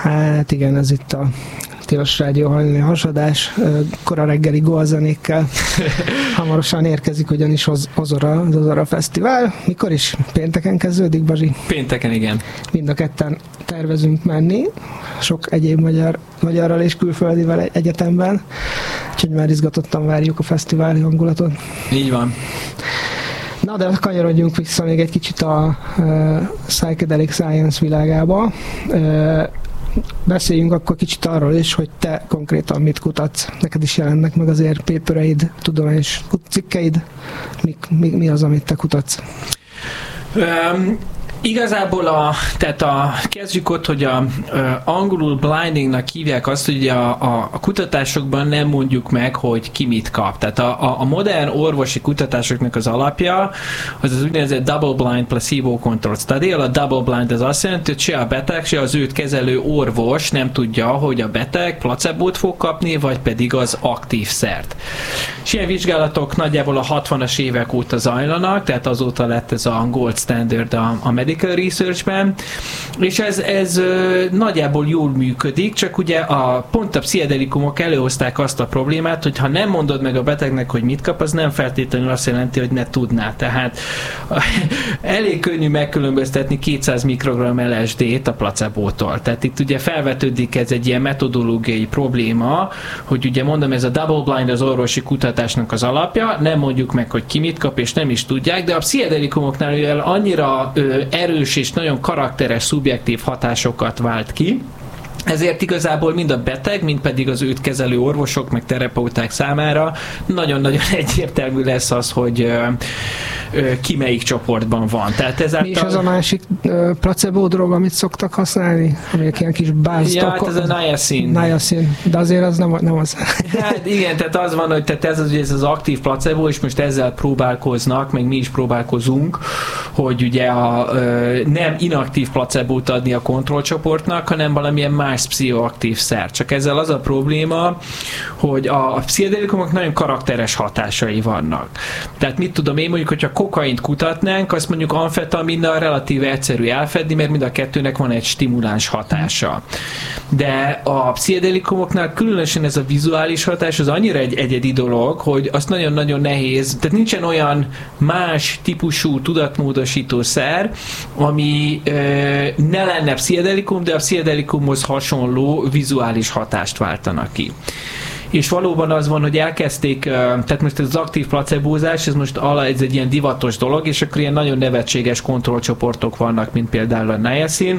Hát igen, ez itt a Tilos Rádió hajnali hasadás, kora reggeli golzenékkel. Hamarosan érkezik ugyanis az Ozora Fesztivál. Mikor is? Pénteken kezdődik, Bazsi? Pénteken, igen. Mind a ketten tervezünk menni, sok egyéb magyarral és külföldivel egyetemben, úgyhogy már izgatottan várjuk a fesztiváli hangulatot. Így van. Na, de kanyarodjunk vissza még egy kicsit a psychedelic science világába. Beszéljünk akkor kicsit arról is, hogy te konkrétan mit kutatsz. Neked is jelennek meg azért papereid, tudományos cikkeid. Mi az, amit te kutatsz? Igazából kezdjük ott, hogy angolul blindingnak hívják azt, hogy a kutatásokban nem mondjuk meg, hogy ki mit kap. Tehát a modern orvosi kutatásoknak az alapja az úgynevezett double blind placebo controlled study. A double blind az azt jelenti, hogy se a beteg, se az őt kezelő orvos nem tudja, hogy a beteg placebót fog kapni, vagy pedig az aktív szert. És ilyen vizsgálatok nagyjából a 60-as évek óta zajlanak, tehát azóta lett ez a gold standard a medical researchben, és ez nagyjából jól működik, csak ugye pont a pszichedelikumok előhozták azt a problémát, hogy ha nem mondod meg a betegnek, hogy mit kap, az nem feltétlenül azt jelenti, hogy ne tudná. Tehát elég könnyű megkülönböztetni 200 mikrogram LSD-t a placebótól. Tehát itt ugye felvetődik ez egy ilyen metodológiai probléma, hogy ugye mondom, ez a double blind az orvosi kutatásnak az alapja, nem mondjuk meg, hogy ki mit kap, és nem is tudják, de a pszichedelikumoknál ugye annyira erős és nagyon karakteres, szubjektív hatásokat vált ki, ezért igazából mind a beteg, mind pedig az őt kezelő orvosok, meg terapeuták számára nagyon-nagyon egyértelmű lesz az, hogy ki melyik csoportban van. Tehát ezáltal... Mi is az a másik placebo drog, amit szoktak használni? Amelyek ilyen kis báztok. Ja, hát ez a niacin. De azért az nem az. Hát igen, tehát az van, hogy tehát ez az aktív placebo, és most ezzel próbálkoznak, meg mi is próbálkozunk, hogy ugye nem inaktív placebót adni a kontrollcsoportnak, hanem valamilyen más pszichoaktív szer. Csak ezzel az a probléma, hogy a pszichedelikumok nagyon karakteres hatásai vannak. Tehát mit tudom én, mondjuk, hogyha kokaint kutatnánk, azt mondjuk amfetaminnal relatíve egyszerű elfedni, mert mind a kettőnek van egy stimuláns hatása. De a pszichedelikumoknál különösen ez a vizuális hatás az annyira egy egyedi dolog, hogy azt nagyon-nagyon nehéz, tehát nincsen olyan más típusú tudatmódosító szer, ami ne lenne pszichedelikum, de a pszichedelikumhoz hasonló vizuális hatást váltanak ki. És valóban az van, hogy elkezdték, tehát most ez az aktív placebózás, ez egy ilyen divatos dolog, és akkor ilyen nagyon nevetséges kontrollcsoportok vannak, mint például a niacin.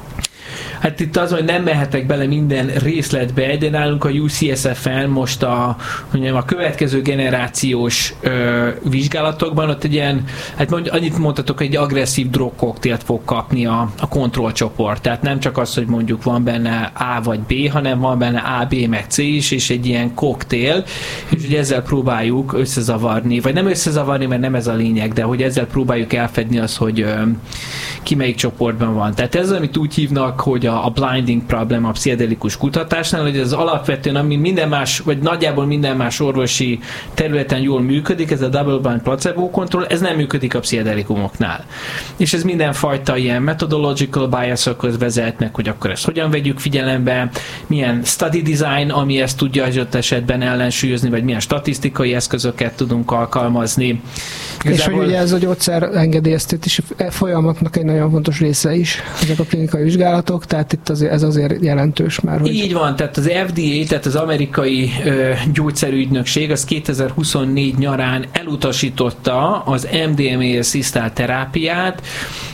Hát itt az, hogy nem mehetek bele minden részletbe, de nálunk a UCSF-en most a következő generációs vizsgálatokban ott egy ilyen, hát annyit mondhatok, hogy egy agresszív drogkoktélt fog kapni a kontrollcsoport. Tehát nem csak az, hogy mondjuk van benne A vagy B, hanem van benne A, B, meg C is, és egy ilyen koktél, és hogy ezzel próbáljuk összezavarni, vagy nem összezavarni, mert nem ez a lényeg, de hogy ezzel próbáljuk elfedni azt, hogy ki melyik csoportban van. Tehát ez, amit úgy hívnak, hogy a blinding problem a pszichedelikus kutatásnál, hogy ez alapvetően, ami minden más, vagy nagyjából minden más orvosi területen jól működik, ez a double blind placebo control, ez nem működik a pszichedelikumoknál. És ez mindenfajta ilyen methodological biasokhoz vezetnek, hogy akkor ezt hogyan vegyük figyelembe, milyen study design, ami ezt tudja adott esetben ellensúlyozni, vagy milyen statisztikai eszközöket tudunk alkalmazni. Igazából... És hogy ugye ez a gyógyszer engedélyeztetési folyamatnak egy nagyon fontos része is, ezek a klinikai vizsgálatok, tehát itt ez azért jelentős már. Hogy... Így van, tehát az FDA, tehát az amerikai gyógyszerügynökség az 2024 nyarán elutasította az MDMA-asszisztált terápiát,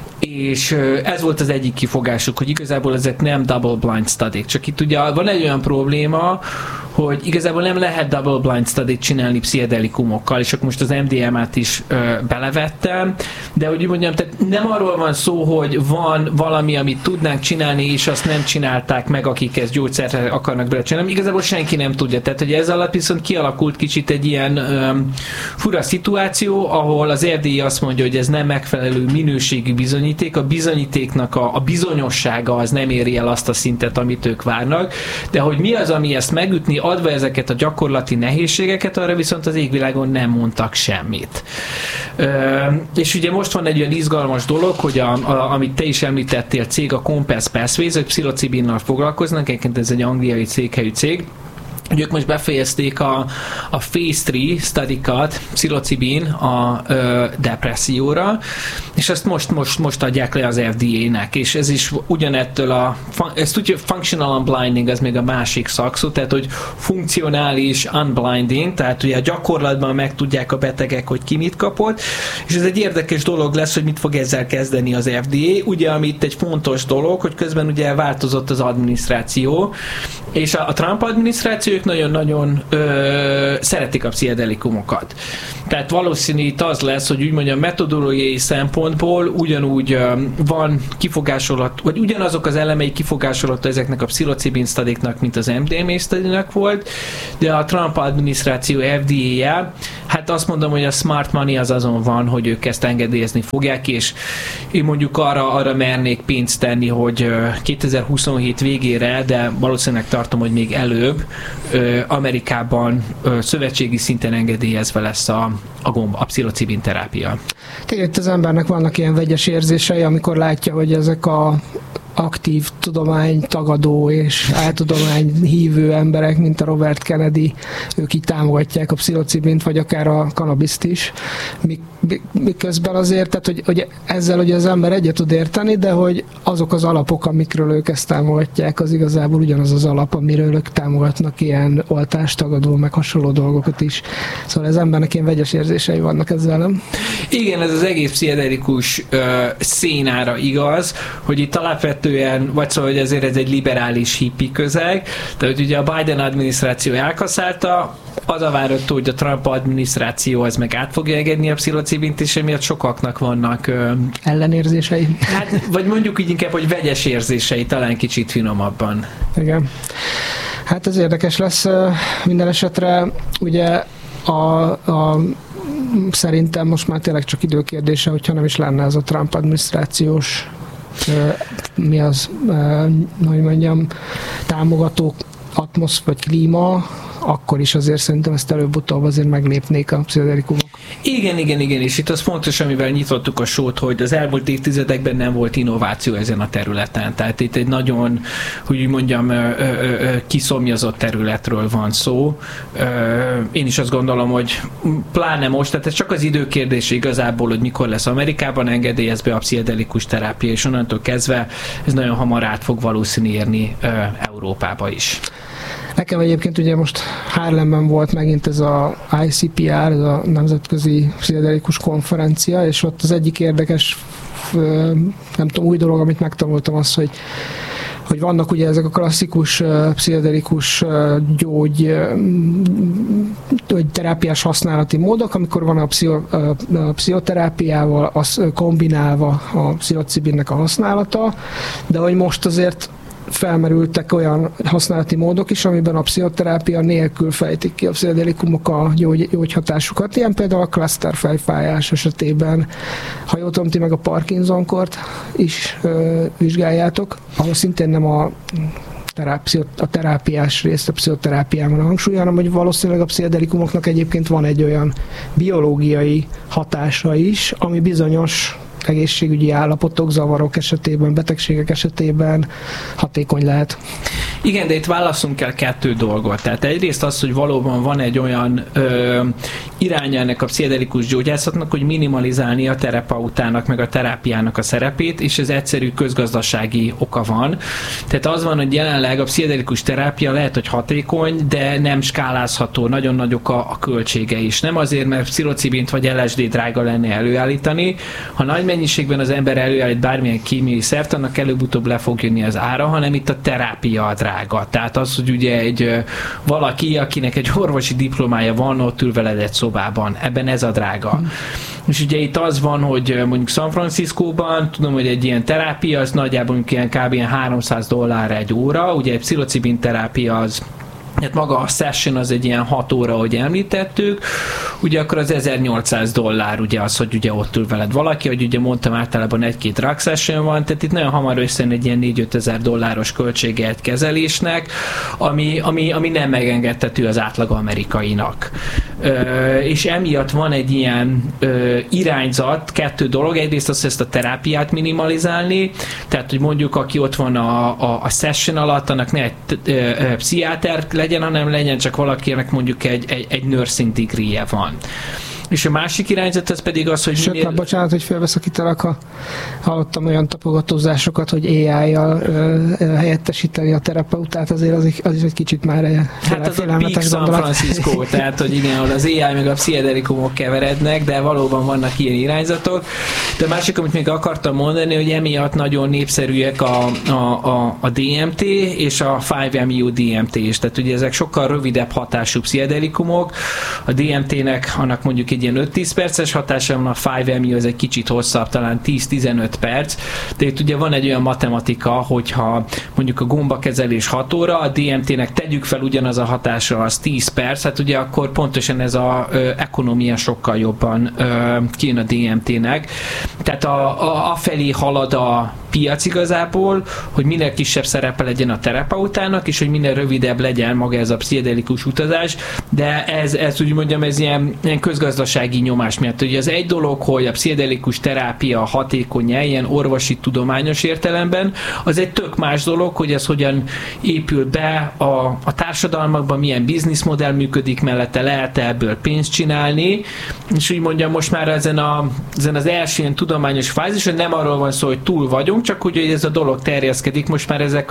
és ez volt az egyik kifogásuk, hogy igazából ezek nem double blind study. Csak itt ugye van egy olyan probléma, hogy igazából nem lehet double blind study-t csinálni pszichedelikumokkal, és akkor most az MDMA-t is belevettem, de hogy mondjam, tehát nem arról van szó, hogy van valami, amit tudnánk csinálni, és azt nem csinálták meg, akik ezt gyógyszert akarnak belecsinálni. Igazából senki nem tudja. Tehát, hogy ez alatt viszont kialakult kicsit egy ilyen fura szituáció, ahol az FDA azt mondja, hogy ez nem megfelelő minőségű bizonyíték, a bizonyítéknak a bizonyossága az nem éri el azt a szintet, amit ők várnak, de hogy mi az, ami ezt megütni, adva ezeket a gyakorlati nehézségeket, arra viszont az égvilágon nem mondtak semmit. És ugye most van egy olyan izgalmas dolog, hogy amit te is említettél, cég, a Compass Pathways, hogy pszilocibinnal foglalkoznak, egyébként ez egy angliai székhelyű cég, hogy ők most befejezték a Phase 3 studikat pszilocibin a depresszióra, és ezt most adják le az FDA-nek, és ez is ugyanettől ezt tudja, functional unblinding, ez még a másik szakszó, tehát hogy funkcionális unblinding, tehát ugye a gyakorlatban megtudják a betegek, hogy ki mit kapott, és ez egy érdekes dolog lesz, hogy mit fog ezzel kezdeni az FDA, ugye amit egy fontos dolog, hogy közben ugye változott az adminisztráció, és a Trump adminisztráció ők nagyon-nagyon szeretik a pszichedelikumokat. Tehát valószínű itt az lesz, hogy úgy mondjam, metodológiai szempontból ugyanúgy van kifogásolat, vagy ugyanazok az elemei kifogásolata ezeknek a pszilocibin studiknak, mint az MDMA studinak volt, de a Trump adminisztráció FDA-je, hát azt mondom, hogy a smart money az azon van, hogy ők ezt engedélyezni fogják, és én mondjuk arra mernék pénzt tenni, hogy 2027 végére, de valószínűleg tartom, hogy még előbb, Amerikában szövetségi szinten engedélyezve lesz a pszilocibin terápia. Tényleg az embernek vannak ilyen vegyes érzései, amikor látja, hogy ezek a aktív tudománytagadó és áltudomány hívő emberek, mint a Robert Kennedy, ők így támogatják a pszilocibint, vagy akár a kannabiszt is. Miközben azért, tehát, hogy ezzel ugye az ember egyet tud érteni, de hogy azok az alapok, amikről ők ezt támogatják, az igazából ugyanaz az alap, amiről ők támogatnak ilyen oltástagadó, meg hasonló dolgokat is. Szóval az embernek ilyen vegyes érzései vannak ezzel, nem? Igen, ez az egész pszichedelikus szénára igaz, hogy itt alapvetően, vagy szóval, hogy ezért ez egy liberális hippi közeg, tehát ugye a Biden adminisztráció elkaszálta, az a várható, hogy a Trump adminisztráció az meg át fogja engedni a pszilocibint, és emiatt sokaknak vannak ellenérzései. Hát, vagy mondjuk így inkább, hogy vegyes érzései, talán kicsit finomabban. Igen. Hát ez érdekes lesz minden esetre. Ugye szerintem most már tényleg csak időkérdése, hogyha nem is lenne ez a Trump adminisztrációs hogy mondjam, támogató vagy klíma, akkor is azért szerintem ezt előbb-utóbb azért meglépnék a pszichedelikumok. Igen, és itt az fontos, amivel nyitottuk a sót, hogy az elmúlt évtizedekben nem volt innováció ezen a területen. Tehát itt egy nagyon, hogy úgy mondjam, kiszomjazott területről van szó. Én is azt gondolom, hogy pláne most, tehát ez csak az idő kérdése igazából, hogy mikor lesz Amerikában engedélyezve a pszichedelikus terápia, és onnantól kezdve ez nagyon hamar át fog valószínű érni Európába is. Nekem egyébként ugye most Harlemben volt megint ez a ICPR, ez a Nemzetközi Pszichedelikus Konferencia, és ott az egyik érdekes, nem tudom, új dolog, amit megtanultam, az, hogy vannak ugye ezek a klasszikus pszichedelikus terápiás használati módok, amikor van a pszichoterápiával az kombinálva a pszilocibinnek a használata, de hogy most azért felmerültek olyan használati módok is, amiben a pszichoterápia nélkül fejtik ki a pszichedelikumok a gyógyhatásukat. Ilyen például a cluster fejfájás esetében, ha jól tudom, ti meg a Parkinson-kort is vizsgáljátok, ahol szintén nem a terápiás részt, a pszichoterápiában a hangsúly, hanem hogy valószínűleg a pszichedelikumoknak egyébként van egy olyan biológiai hatása is, ami bizonyos egészségügyi állapotok, zavarok esetében, betegségek esetében hatékony lehet. Igen, de itt válaszunk el kettő dolgot. Tehát egyrészt az, hogy valóban van egy olyan iránya ennek a pszichedelikus gyógyászatnak, hogy minimalizálni a terapeutának, meg a terápiának a szerepét, és ez egyszerű közgazdasági oka van. Tehát az van, hogy jelenleg a pszichedelikus terápia lehet, hogy hatékony, de nem skálázható, nagyon nagyok a költsége is. Nem azért, mert pszilocibint vagy LSD drága lenne előállítani, ha nagy mennyiségben az ember előállít bármilyen kémiai szert, annak előbb-utóbb le fog jönni az ára, hanem itt a terápia a drága. Tehát az, hogy ugye valaki, akinek egy orvosi diplomája van, ott ül veled egy szobában. Ebben ez a drága. És ugye itt az van, hogy mondjuk San Franciscóban, tudom, hogy egy ilyen terápia, az nagyjából ilyen kb. $300 egy óra, ugye egy pszilocibin terápia az hát maga a session az egy ilyen 6 óra, ahogy említettük, ugye akkor az $1,400 ugye az, hogy ugye ott ül veled valaki, hogy ugye mondtam, általában 1-2 drug session van, tehát itt nagyon hamar összejön egy ilyen $4,000-5,000 költsége egy kezelésnek, ami nem megengedhető az átlag amerikainak. És emiatt van egy ilyen irányzat, 2 dolog, egyrészt az, hogy ezt a terápiát minimalizálni, tehát hogy mondjuk aki ott van a session alatt, annak ne egy pszichiáter legyen, hanem legyen csak valakinek mondjuk egy nursing degree-je van. És a másik irányzat az pedig az, hogy sőt, bocsánat, hogy felbeszakítalak, hallottam olyan tapogatózásokat, hogy AI-jal helyettesíteni a terapeutát, azért az is egy kicsit már hát az a Big San Francisco, tehát hogy igen, ahol az AI meg a pszichedelikumok keverednek, de valóban vannak ilyen irányzatok. De a másik, amit még akartam mondani, hogy emiatt nagyon népszerűek a DMT és a 5-MeO DMT is. Tehát ugye ezek sokkal rövidebb hatású pszichedelikumok. A DMT-nek annak mondjuk egy ilyen 5-10 perces hatása van, a 5-MeO az egy kicsit hosszabb, talán 10-15 perc. De itt ugye van egy olyan matematika, hogyha mondjuk a gombakezelés 6 óra, a DMT-nek tegyük fel ugyanaz a hatása, az 10 perc, hát ugye akkor pontosan ez a ekonomia sokkal jobban kijön a DMT-nek. Tehát afelé halad a piac igazából, hogy minél kisebb szerepe legyen a terapeutának, és hogy minél rövidebb legyen maga ez a pszichedelikus utazás, de ez úgy mondjam, ez ilyen közgazdasági nyomás miatt. Ugye az egy dolog, hogy a pszichedelikus terápia hatékony ilyen orvosi tudományos értelemben, az egy tök más dolog, hogy ez hogyan épül be a társadalmakban, milyen bizniszmodell működik mellette, lehet ebből pénzt csinálni, és úgy mondjam, most már ezen az első ilyen tudományos fázison nem arról van szó, hogy túl vagyunk, csak úgy, hogy ez a dolog terjeszkedik, most már ezek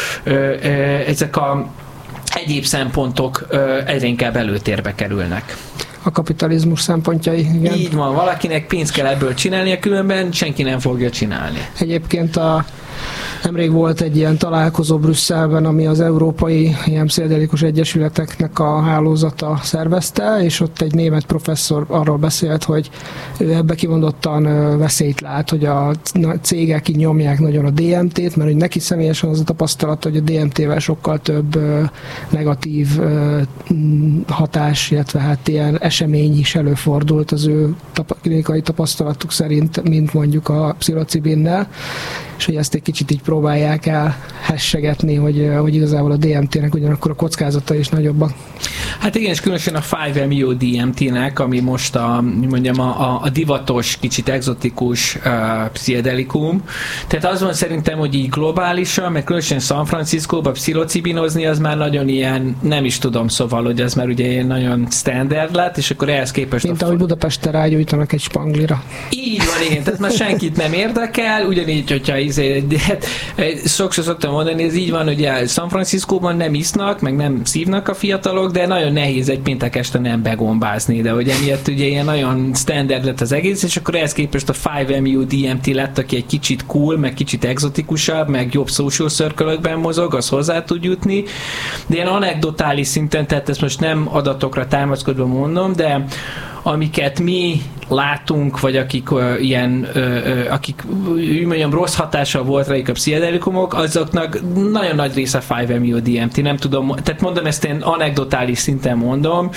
a egyéb szempontok egyre inkább előtérbe kerülnek. A kapitalizmus szempontjai, igen. Így van, valakinek pénzt kell ebből csinálnia, különben senki nem fogja csinálni. Egyébként nemrég volt egy ilyen találkozó Brüsszelben, ami az Európai ilyen pszichedelikus egyesületeknek a hálózata szervezte, és ott egy német professzor arról beszélt, hogy ő ebbe kimondottan veszélyt lát, hogy a cégek így nyomják nagyon a DMT-t, mert hogy neki személyesen az a tapasztalat, hogy a DMT-vel sokkal több negatív hatás, illetve hát ilyen esemény is előfordult az ő klinikai tapasztalatuk szerint, mint mondjuk a pszilocibinnel, és hogy ezt egy kicsit így próbálják el hessegetni, hogy igazából a DMT-nek ugyanakkor a kockázata is nagyobbak. Hát igen, és különösen a 5-MeO DMT-nek, ami most a divatos, kicsit egzotikus pszichedelikum. Tehát az van szerintem, hogy így globálisan, meg különösen San Franciscóban pszilocibinozni, az már nagyon ilyen, nem is tudom, szóval, hogy az már ugye ilyen nagyon standard lett, és akkor ehhez képest... Mint ahogy Budapesten rágyújtanak egy spanglira. Így van, igen, tehát már senkit nem érdekel, ugyanígy, hogyha sokszor szoktam mondani, ez így van, hogy San Franciscóban nem isznak, meg nem szívnak a fiatalok, de nagyon nehéz egy péntek este nem begombázni, de hogy emiatt ugye ilyen nagyon standard lett az egész, és akkor ehhez képest a 5-MeO DMT lett, aki egy kicsit cool, meg kicsit egzotikusabb, meg jobb social circle-ökben mozog, az hozzá tud jutni, de ilyen anekdotális szinten, tehát ezt most nem adatokra támaszkodva mondom, de amiket mi látunk, vagy akik akik mondjam, rossz hatással volt rájuk a pszichedelikumok, azoknak nagyon nagy része 5-MeO DMT, nem tudom, tehát mondom, ezt én anekdotális szinten mondom,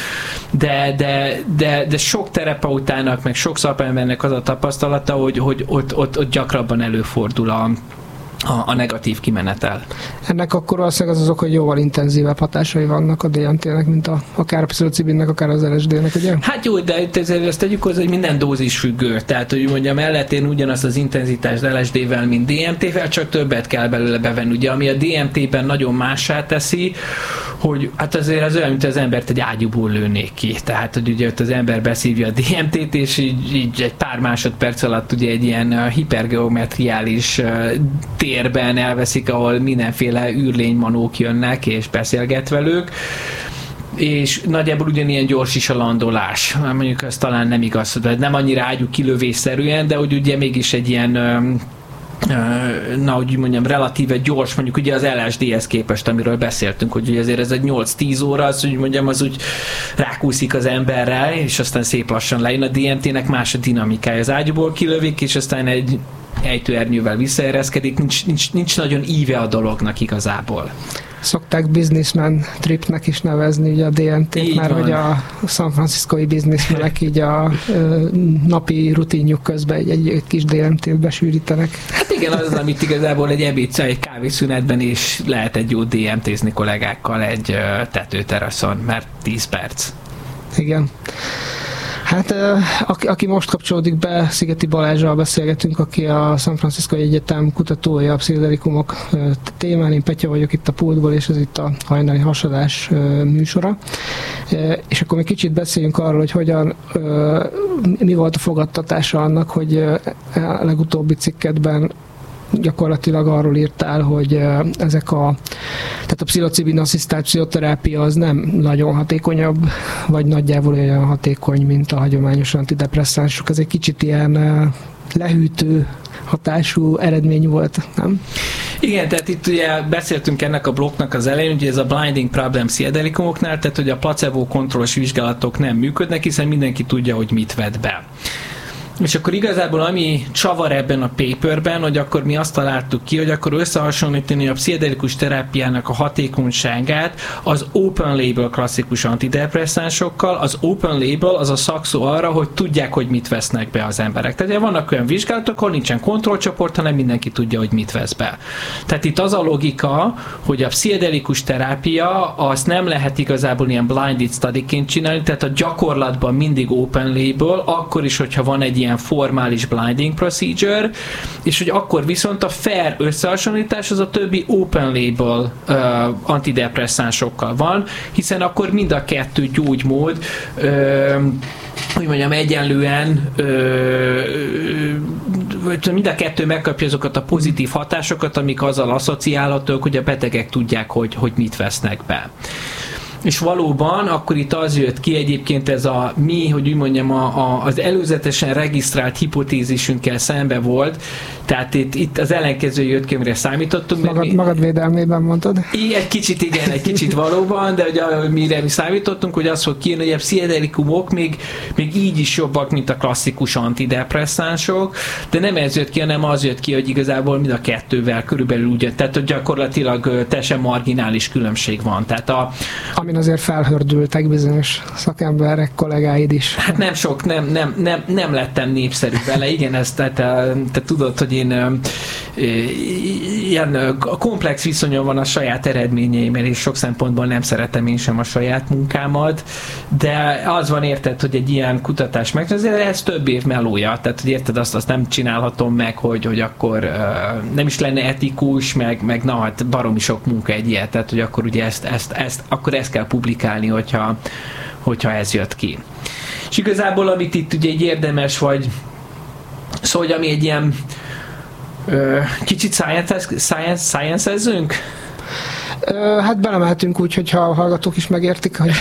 de sok terapeutának, meg sok szakembernek az a tapasztalata, hogy ott gyakrabban előfordul a negatív kimenetel. Ennek akkor valószínűleg az hogy jóval intenzívebb hatásai vannak a DMT-nek, mint akár a pszilocibinnek, akár az LSD-nek, ugye? Hát jó, de ezt tegyük hozzá, hogy minden dózis függő. Tehát, hogy mondjam, el lehet érni ugyanazt az intenzitást LSD-vel, mint DMT-vel, csak többet kell belőle bevenni. Ugye, ami a DMT-ben nagyon mássá teszi, hogy hát azért az olyan, mint az embert egy ágyúból lőnék ki. Tehát, hogy ugye ott az ember beszívja a DMT-t, és így egy pár másodperc alatt ugye egy ilyen hipergeometriális térben elveszik, ahol mindenféle űrlénymanók jönnek, és beszélget velük, és nagyjából ugyanilyen gyors is a landolás. Mondjuk ez talán nem igaz, de nem annyira ágyú kilövésszerűen, de hogy ugye mégis egy ilyen úgy mondjam, relatíve gyors, mondjuk ugye az LSD-hez képest, amiről beszéltünk, hogy ugye azért ez egy 8-10 óra, az úgy mondjam, az úgy rákúszik az emberrel, és aztán szép lassan lejön. A DMT-nek más a dinamikája. Az ágyúból kilövik, és aztán egy ejtőernyővel visszaereszkedik, nincs nagyon íve a dolognak igazából. Szokták businessman tripnek is nevezni ugye a DMT-t, mert hogy a San Franciscoi businessmenek így a napi rutinjuk közben egy kis DMT-t besűrítenek. Hát igen, az, amit igazából egy ebédszer, egy kávészünetben is lehet egy jó DMT-zni kollégákkal egy tetőteraszon, mert 10 perc. Igen. Hát aki most kapcsolódik be, Szigeti Balázsral beszélgetünk, aki a San Francisco Egyetem kutatója a pszichedelikumok témán. Én Petya vagyok itt a pultból, és ez itt a hajnali hasadás műsora. És akkor még kicsit beszéljünk arról, hogy hogyan, mi volt a fogadtatása annak, hogy a legutóbbi cikketben gyakorlatilag arról írtál, hogy tehát a pszilocibin asszisztált pszichoterápia az nem nagyon hatékonyabb, vagy nagyjából olyan hatékony, mint a hagyományos antidepresszánsok. Ez egy kicsit ilyen lehűtő hatású eredmény volt, nem? Igen, tehát itt ugye beszéltünk ennek a blokknak az elején, ugye ez a blinding problem pszichedelikumoknál, tehát hogy a placebo kontrollos vizsgálatok nem működnek, hiszen mindenki tudja, hogy mit vett be. És akkor igazából ami csavar ebben a paperben, hogy akkor mi azt találtuk ki, hogy akkor összehasonlítani a pszichedelikus terápiának a hatékonyságát az open label klasszikus antidepresszánsokkal. Az open label az a szakszó arra, hogy tudják, hogy mit vesznek be az emberek. Tehát vannak olyan vizsgálatok, ahol nincsen kontrollcsoport, hanem mindenki tudja, hogy mit vesz be. Tehát itt az a logika, hogy a pszichedelikus terápia azt nem lehet igazából ilyen blinded studyként csinálni, tehát a gyakorlatban mindig open label, akkor is, hogyha van egy ilyen formális blinding procedure, és hogy akkor viszont a fair összehasonlítás az a többi open label antidepresszánsokkal van, hiszen akkor mind a kettő gyógymód hogy mondjam, egyenlően mind a kettő megkapja azokat a pozitív hatásokat, amik azzal asszociálhatók, hogy a betegek tudják, hogy mit vesznek be. És valóban akkor itt az jött ki egyébként ez hogy úgy mondjam, az előzetesen regisztrált hipotézisünkkel szembe volt, tehát itt az ellenkező jött ki, amire számítottunk. Magad védelmében mondtad? Egy kicsit valóban, de ugye, mire mi számítottunk, hogy az fog kijönni, hogy a pszichedelikumok még így is jobbak, mint a klasszikus antidepresszánsok, de nem ez jött ki, hanem az jött ki, hogy igazából mind a kettővel körülbelül úgy, tehát hogy gyakorlatilag teljesen marginális különbség van. Tehát amin azért felhördültek bizonyos szakemberek, kollégáid is. Hát nem sok, nem lettem népszerű vele, igen, ezt te tudod, hogy én ilyen komplex viszonyom van a saját eredményeimmel, és sok szempontból nem szeretem én sem a saját munkámat, de az van, érted, hogy egy ilyen kutatás meg, azért ez több év melója, tehát hogy érted, azt nem csinálhatom meg, hogy akkor nem is lenne etikus, meg na, hát baromi sok munka egy ilyet, tehát hogy akkor ugye akkor ezt kell publikálni, hogyha ez jött ki. És igazából, amit itt ugye egy érdemes, vagy szóval, ami egy ilyen kicsit science-ezzünk? Hát belemeltünk úgy, hogyha a hallgatók is megértik, hogy...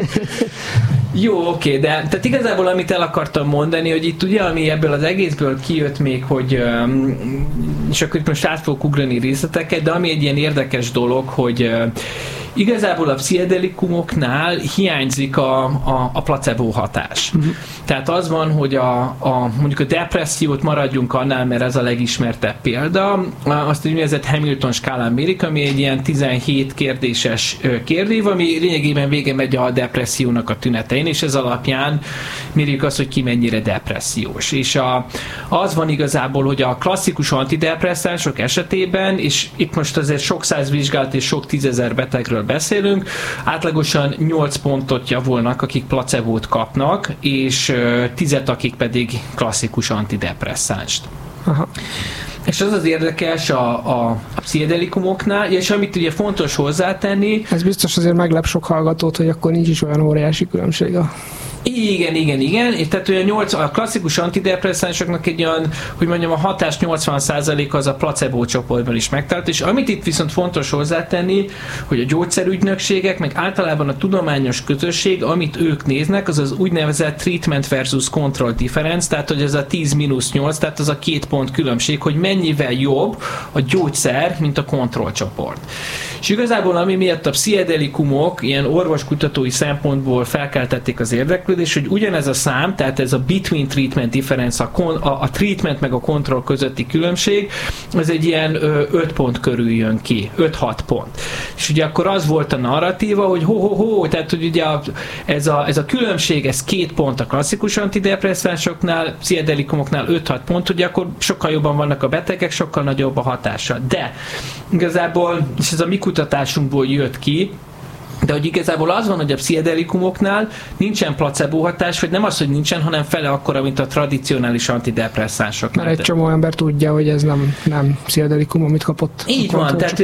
Jó, oké, de tehát igazából amit el akartam mondani, hogy itt ugye, ami ebből az egészből kijött még, hogy és akkor itt most át fogok ugrani részleteket, de ami egy ilyen érdekes dolog, hogy igazából a pszichedelikumoknál hiányzik a placebo hatás. Uh-huh. Tehát az van, hogy mondjuk a depressziót maradjunk annál, mert ez a legismertebb példa. Azt egy úgynevezett Hamilton skálán mérik, ami egy ilyen 17 kérdéses kérdév, ami lényegében vége megy a depressziónak a tünetein, és ez alapján mérjük azt, hogy ki mennyire depressziós. És az van igazából, hogy a klasszikus antidepresszánsok esetében, és itt most azért sok száz vizsgálat és sok 10 000 betegről beszélünk, átlagosan 8 pontot javulnak, akik placebót kapnak, és 10, akik pedig klasszikus antidepresszánst. Aha. És az érdekes a pszichedelikumoknál, és amit ugye fontos hozzátenni... Ez biztos azért meglep sok hallgatót, hogy akkor nincs is olyan óriási különbség a... Igen. És tehát olyan a klasszikus antidepresszánsoknak egy olyan, hogy mondjam, a hatás 80% az a placebo csoportban is megtalált, és amit itt viszont fontos hozzátenni, hogy a gyógyszerügynökségek, meg általában a tudományos közösség, amit ők néznek, az az úgynevezett treatment versus control difference, tehát hogy ez a 10-8, tehát az a 2 pont különbség, hogy mennyivel jobb a gyógyszer, mint a kontrollcsoport. És igazából ami miatt a pszichedelikumok ilyen orvoskutatói szempontból felkeltették az érdeklődést, hogy ugyanez a szám, tehát ez a between treatment difference, a treatment meg a kontroll közötti különbség, az egy ilyen 5 pont körül jön ki, 5-6 pont. És ugye akkor az volt a narratíva, hogy tehát hogy ugye ez a különbség, ez 2 pont a klasszikus antidepresszánsoknál, pszichedelikumoknál 5-6 pont, ugye akkor sokkal jobban vannak a betegek, sokkal nagyobb a hatása. De igazából, és ez a mi kutatásunkból jött ki, de hogy igazából az van, hogy a pszichedelikumoknál nincsen placebo hatás, vagy nem az, hogy nincsen, hanem fele akkora, mint a tradicionális antidepresszánsoknál. Mert egy csomó ember tudja, hogy ez nem pszichedelikum, amit kapott. Így van, tehát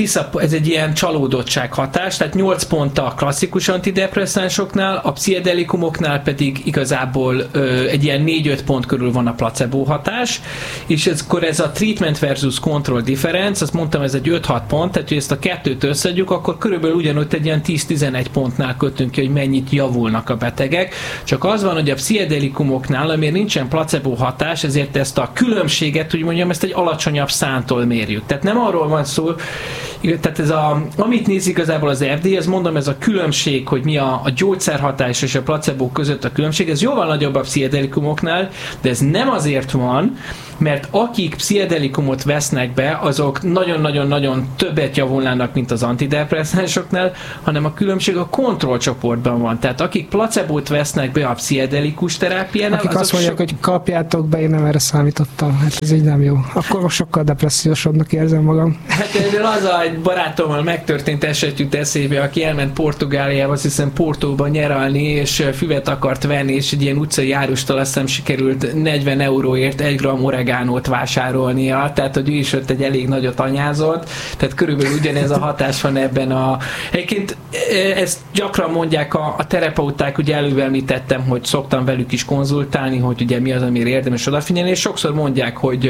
ez egy ilyen csalódottság hatás, tehát 8 pont a klasszikus antidepresszánsoknál, a pszichedelikumoknál pedig igazából egy ilyen 4-5 pont körül van a placebo hatás, és akkor ez a treatment versus control difference, azt mondtam, ez egy 5-6 pont, tehát hogy ezt a kettőt összeadjuk, akkor körülbelül ugyanúgy egy ilyen 10-11 pontnál kötünk ki, hogy mennyit javulnak a betegek. Csak az van, hogy a pszichedelikumoknál, amiért nincsen placebo hatás, ezért ezt a különbséget, úgy mondjam, ezt egy alacsonyabb szántól mérjük. Tehát nem arról van szó, tehát amit néz igazából az FDA, az mondom, ez a különbség, hogy mi a gyógyszerhatás és a placebo között a különbség, ez jóval nagyobb a pszichedelikumoknál, de ez nem azért van, mert akik pszichedelikumot vesznek be, azok nagyon-nagyon-nagyon többet javulnának, mint az antidepresszánsoknál, hanem a különbség a kontrollcsoportban van. Tehát akik placebót vesznek be a pszichedelikus terápiánál, akik azt mondják, hogy kapjátok be, én nem erre számítottam. Hát ez így nem jó. Akkor most sokkal depressziósabbnak érzem magam. Hát az egy barátommal megtörtént eset jut eszébe, aki elment Portugáliába, azt hiszem Portóba nyaralni, és füvet akart venni, és egy ilyen utcai árustól azt hiszem sikerült 40 euróért 1 gram oregánót vásárolnia, tehát hogy ő is ott egy elég nagyot anyázott, tehát körülbelül ugyanez a hatás van ebben a... Egyébként ezt gyakran mondják a terapeuták, ugye előbb említettem, hogy szoktam velük is konzultálni, hogy ugye mi az, amire érdemes odafigyelni, és sokszor mondják, hogy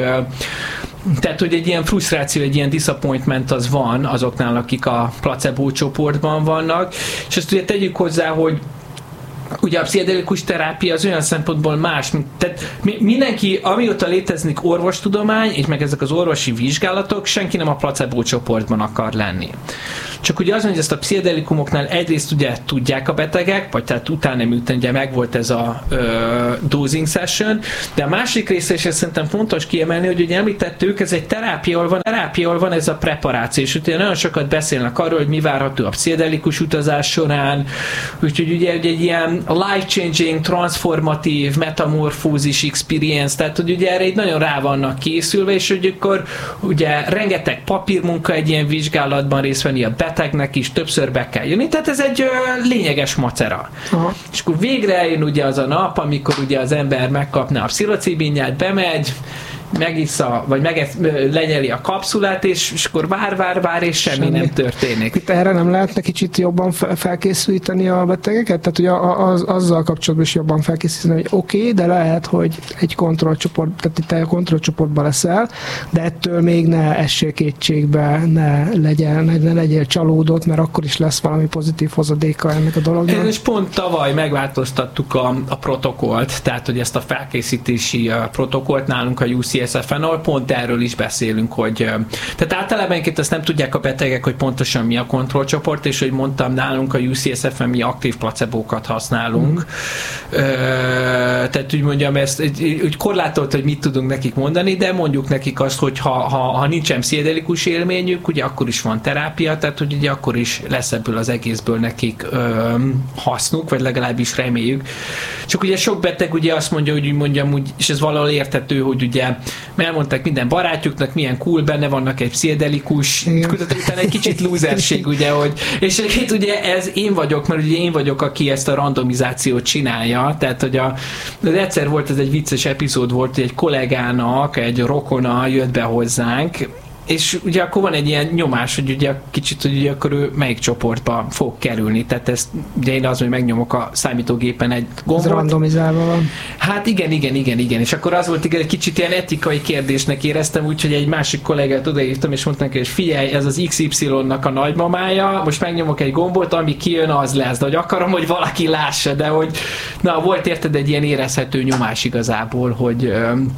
tehát, hogy egy ilyen frusztráció, egy ilyen disappointment az van azoknál, akik a placebo csoportban vannak, és ezt ugye tegyük hozzá, hogy ugye a pszichedelikus terápia az olyan szempontból más, tehát mindenki, amióta léteznik orvostudomány, és meg ezek az orvosi vizsgálatok, senki nem a placebo csoportban akar lenni. Csak ugye az, hogy ezt a pszichedelikumoknál egyrészt ugye tudják a betegek, vagy tehát utána ugye megvolt ez a dosing session, de a másik része, és ezt szerintem fontos kiemelni, hogy ugye említettük, ez egy terápiával van ez a preparáció, és ugye nagyon sokat beszélnek arról, hogy mi várható a pszichedelikus utazás során, úgyhogy ugye egy ilyen life-changing, transformatív, metamorfózis experience, tehát hogy ugye erre így nagyon rá vannak készülve, és hogy akkor ugye rengeteg papírmunka egy ilyen vizsgálatban részt venni a betegnek is, többször be kell jönni, tehát ez egy lényeges macera. Aha. És akkor végre eljön ugye az a nap, amikor ugye az ember megkapná a pszilocibinját, bemegy, megissza, vagy lenyeli a kapszulát, és akkor vár, és semmi nem történik. Itt erre nem lehetne kicsit jobban felkészíteni a betegeket? Tehát ugye azzal kapcsolatban is jobban felkészíteni, hogy oké, de lehet, hogy egy kontrollcsoport, tehát itt a kontrollcsoportban leszel, de ettől még ne essél kétségbe, ne legyél csalódott, mert akkor is lesz valami pozitív hozadéka ennek a dolognak. És pont tavaly megváltoztattuk a protokollt, tehát hogy ezt a felkészítési protokollt nálunk a UCSF-en, ahol pont erről is beszélünk, hogy tehát általában ezt nem tudják a betegek, hogy pontosan mi a kontrollcsoport, és hogy mondtam, nálunk a UCSF-en mi aktív placebókat használunk. Tehát úgy mondjam, ezt úgy korlátolt, hogy mit tudunk nekik mondani, de mondjuk nekik azt, hogy ha nincsen pszichedelikus élményük, ugye akkor is van terápia, tehát hogy ugye akkor is lesz ebből az egészből nekik hasznuk, vagy legalábbis reméljük. Csak ugye sok beteg ugye azt mondja, hogy úgy mondjam, úgy, és ez valahol érthető, hogy ugye elmondták minden barátjuknak, milyen cool, benne vannak egy pszichedelikus, utána egy kicsit lúzerség, ugye, hogy, és egyébként ugye ez én vagyok, mert ugye én vagyok, aki ezt a randomizációt csinálja, tehát hogy egyszer volt, ez egy vicces epizód volt, hogy egy kollégának, egy rokona jött be hozzánk, és ugye akkor van egy ilyen nyomás, hogy ugye kicsit, hogy ugye akkor ő melyik csoportba fog kerülni. Tehát ezt ugye én az, hogy megnyomok a számítógépen egy gombot. Ez randomizálva van. Hát igen. És akkor az volt igen, egy kicsit ilyen etikai kérdésnek éreztem, úgyhogy egy másik kollégát odaírtam, és mondtam neki, hogy figyelj, ez az XY-nak a nagymamája, most megnyomok egy gombot, ami kijön, az lesz. De hogy akarom, hogy valaki lássa, de hogy volt érted egy ilyen érezhető nyomás igazából, hogy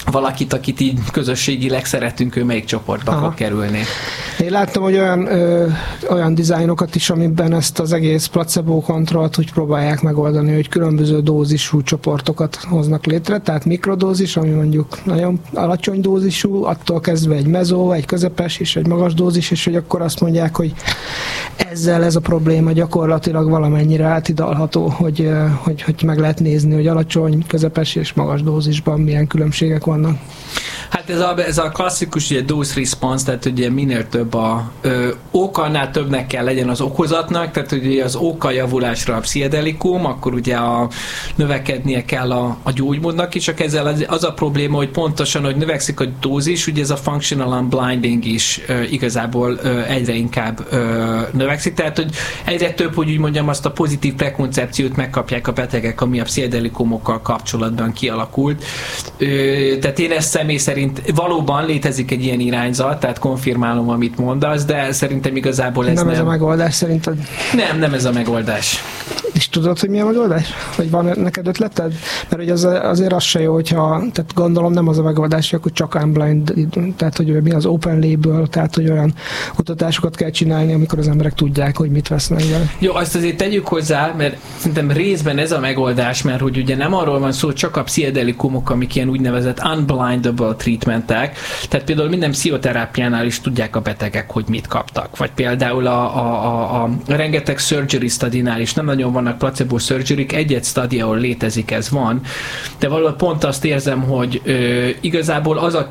valakit, akit így közösségileg szeretünk, ő melyik csoportba fog kerülni. Én láttam, hogy olyan dizájnokat is, amiben ezt az egész placebo kontrollt úgy próbálják megoldani, hogy különböző dózisú csoportokat hoznak létre, tehát mikrodózis, ami mondjuk nagyon alacsony dózisú, attól kezdve egy mezó, egy közepes és egy magas dózis, és hogy akkor azt mondják, hogy ezzel ez a probléma gyakorlatilag valamennyire átidalható, hogy meg lehet nézni, hogy alacsony, közepes és magas dózisban milyen különbségek vannak. Hát ez a klasszikus ugye, dose response, tehát ugye minél több ok, annál többnek kell legyen az okozatnak, tehát ugye az oka javulásra a pszichedelikum, akkor ugye növekednie kell a gyógymódnak is, csak ezzel az a probléma, hogy pontosan, hogy növekszik a dózis, ugye ez a functional unblinding is igazából egyre inkább növekszik, tehát hogy egyre több, hogy úgy mondjam, azt a pozitív prekoncepciót megkapják a betegek, ami a pszichedelikumokkal kapcsolatban kialakult. Tehát én ezt személy szerint valóban létezik egy ilyen irányzat, tehát konfirmálom, amit mondasz, de szerintem igazából ez nem. Nem ez a megoldás szerinted? Nem ez a megoldás. És tudod, hogy mi a megoldás? Vagy van neked ötleted? Mert hogy azért az se jó, hogyha, tehát gondolom nem az a megoldás, hogy akkor csak unblind, tehát hogy mi az open label, tehát hogy olyan kutatásokat kell csinálni, amikor az emberek tudják, hogy mit vesznek be. Jó, azt azért tegyük hozzá, mert szerintem részben ez a megoldás, mert hogy ugye nem arról van szó, csak a pszichedelikumok, amik ilyen úgynevezett unblindable treatmentek, tehát például minden pszichoterápiánál is tudják a betegek, hogy mit kaptak. Vagy például a rengeteg surgery studynál is nem nagyon vannak placebo surgeryk, egy-egy study, ahol létezik, ez van, de valahol pont azt érzem, hogy igazából az a